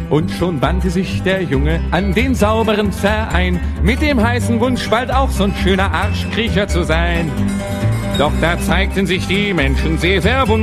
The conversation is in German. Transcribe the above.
Und schon wandte sich der Junge an den sauberen Verein, mit dem heißen Wunsch, bald auch so'n schöner Arschkriecher zu sein. Doch da zeigten sich die Menschen sehr verwundert